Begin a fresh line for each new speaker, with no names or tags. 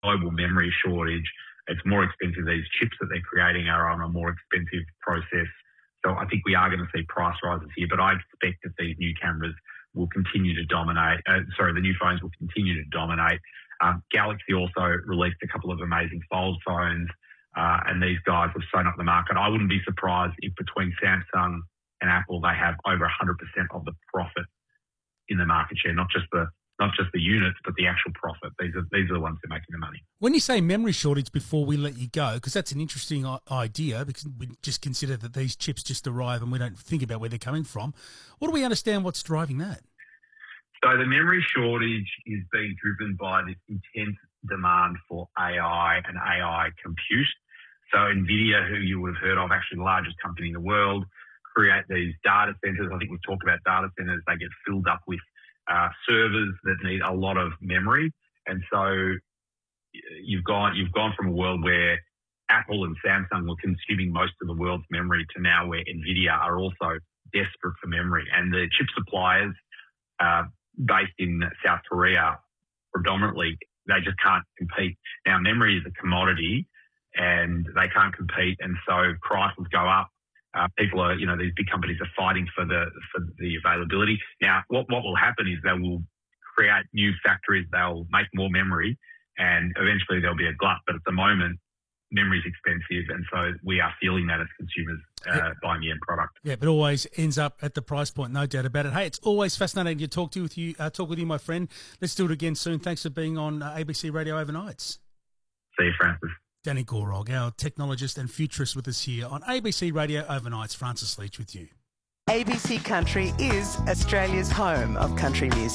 global memory shortage. It's more expensive. These chips that they're creating are on a more expensive process. So I think we are going to see price rises here, but I expect that these new cameras will continue to dominate. The new phones will continue to dominate. Galaxy also released a couple of amazing fold phones, and these guys have sewn up the market. I wouldn't be surprised if between Samsung and Apple they have over 100% of the profit in the market share, not just the units, but the actual profit. These are the ones that are making the money.
When you say memory shortage, before we let you go, because that's an interesting idea, because we just consider that these chips just arrive and we don't think about where they're coming from. What do we understand what's driving that?
So the memory shortage is being driven by this intense demand for AI and AI compute. So NVIDIA, who you would have heard of, actually the largest company in the world, create these data centers. I think we've talked about data centers. They get filled up with servers that need a lot of memory. And so you've gone from a world where Apple and Samsung were consuming most of the world's memory to now where NVIDIA are also desperate for memory. And the chip suppliers based in South Korea, predominantly, they just can't compete. Now, memory is a commodity and they can't compete. And so prices go up. People are, these big companies are fighting for the availability. Now, what will happen is they will create new factories. They'll make more memory and eventually there'll be a glut. But at the moment, memory is expensive. And so we are feeling that as consumers buying the end product.
Yeah, but always ends up at the price point, no doubt about it. Hey, it's always fascinating to talk with you, my friend. Let's do it again soon. Thanks for being on ABC Radio Overnights.
See you, Francis.
Danny Gorog, our technologist and futurist, with us here on ABC Radio Overnights. Francis Leach with you.
ABC Country is Australia's home of country music.